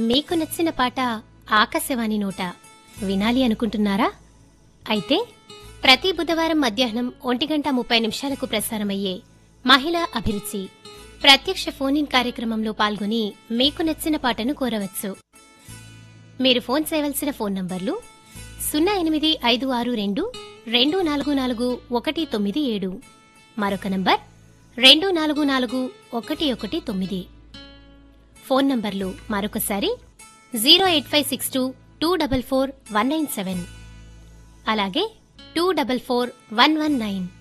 మీకు నచ్చిన పాట ఆకాశవాణి నోట వినాలి అనుకుంటున్నారా? అయితే ప్రతి బుధవారం మధ్యాహ్నం 1:30 ప్రసారమయ్యే మహిళా అభిరుచి ప్రత్యక్ష ఫోన్ ఇన్ కార్యక్రమంలో పాల్గొని మీకు నచ్చిన పాటను కోరవచ్చు. మీరు ఫోన్ చేయవలసిన ఫోన్ నంబర్లు 08562244197, మరొక నంబర్ 244119. ఫోన్ నంబర్లు మరొకసారి 08562244197, అలాగే 244119.